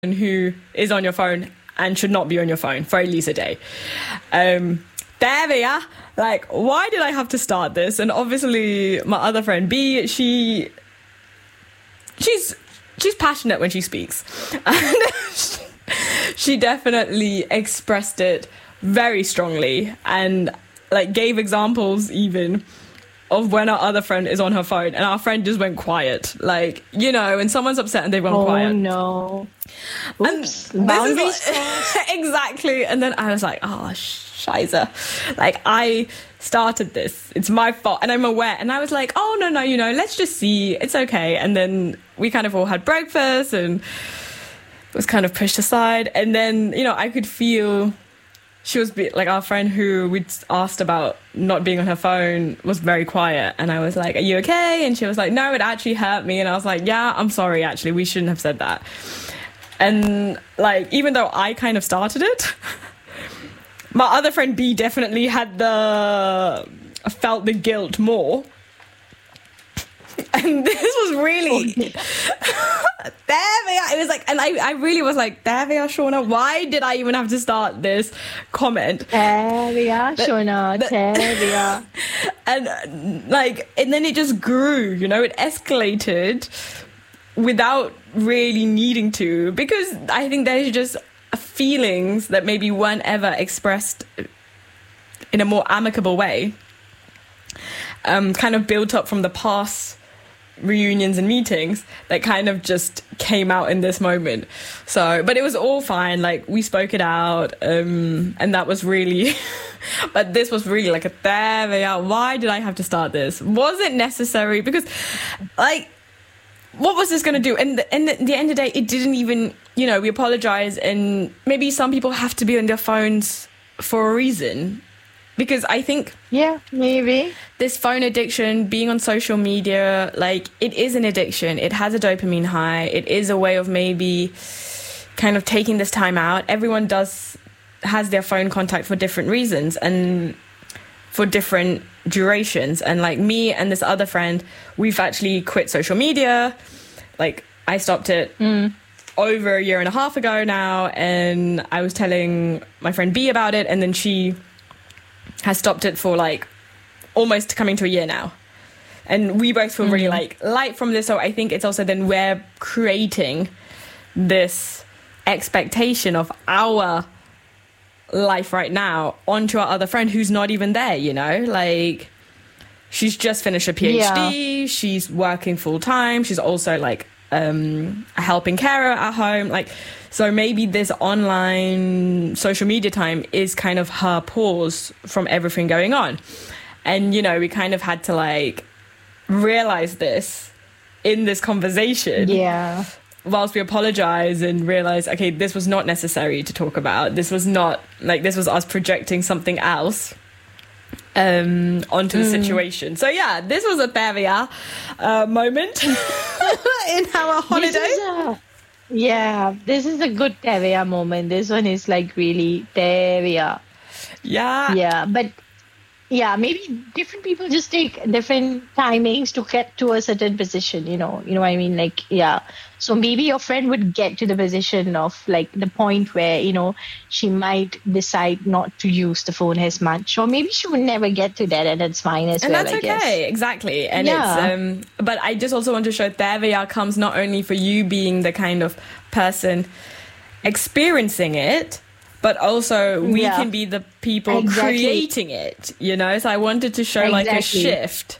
who is on your phone and should not be on your phone for at least a day. There we are. Like, why did I have to start this? And obviously, my other friend B, she's passionate when she speaks, and she definitely expressed it very strongly, and like gave examples even of when our other friend is on her phone and our friend just went quiet. Like, you know, when someone's upset and they've gone quiet. Oh, no. Oops. And boundaries. exactly. And then I was like, oh, scheiße. Like, I started this. It's my fault. And I'm aware. And I was like, oh, no, you know, let's just see. It's okay. And then we kind of all had breakfast and it was kind of pushed aside. And then, you know, I could feel... She was like, our friend who we'd asked about not being on her phone was very quiet. And I was like, are you okay? And she was like, no, it actually hurt me. And I was like, yeah, I'm sorry, actually. We shouldn't have said that. And like, even though I kind of started it, my other friend B definitely felt the guilt more. And this was really... there we are. It was like... And I really was like, there we are, Shauna. Why did I even have to start this comment? There we are, Shauna. There we are. And like... And then it just grew, you know? It escalated without really needing to. Because I think there's just feelings that maybe weren't ever expressed in a more amicable way. Kind of built up from the past reunions and meetings that kind of just came out in this moment. So, but it was all fine. Like, we spoke it out, and that was really... but this was really like there we are. Why did I have to start this? Was it necessary? Because, like, what was this going to do? And at the end of the day, it didn't even... You know, we apologize, and maybe some people have to be on their phones for a reason. Because I think... Yeah, maybe. This phone addiction, being on social media, like, it is an addiction. It has a dopamine high. It is a way of maybe kind of taking this time out. Everyone has their phone contact for different reasons and for different durations. And like me and this other friend, we've actually quit social media. Like, I stopped it over a year and a half ago now. And I was telling my friend B about it, and then she... has stopped it for like almost coming to a year now. And we both feel really like light from this. So I think it's also then we're creating this expectation of our life right now onto our other friend who's not even there, you know? Like, she's just finished a PhD, she's working full time, she's also like a helping carer at home. Like, so maybe this online social media time is kind of her pause from everything going on. And, you know, we kind of had to like realize this in this conversation. Yeah. Whilst we apologize and realize, okay, this was not necessary to talk about. This was not like, this was us projecting something else onto the situation. So yeah, this was a there we are moment in our holiday. This is a good there we are moment. This one is like really there we are. Yeah, but yeah, maybe different people just take different timings to get to a certain position, you know what I mean? Like, yeah. So maybe your friend would get to the position of like the point where, you know, she might decide not to use the phone as much, or maybe she would never get to that, and that's fine as well, and that's I guess. Okay, exactly. And it's, but I just also want to show there we are comes not only for you being the kind of person experiencing it, but also we can be the people creating it, you know? So I wanted to show like a shift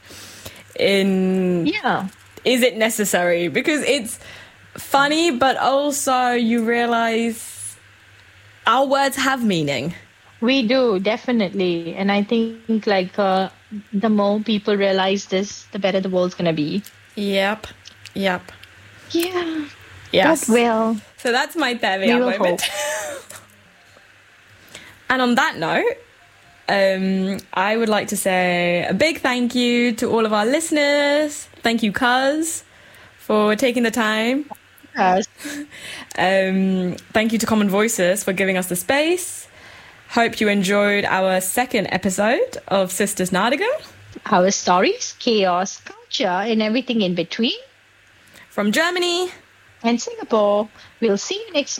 in, is it necessary? Because it's funny, but also you realize our words have meaning. We do, definitely. And I think like the more people realize this, the better the world's going to be. Yep. Yeah. Yes. That will. So that's my there we are moment. And on that note, I would like to say a big thank you to all of our listeners. Thank you, Cuz, for taking the time. Yes. Thank you to Common Voices for giving us the space. Hope you enjoyed our second episode of Sisters Nadiga. Our stories, chaos, culture, and everything in between. From Germany and Singapore. We'll see you next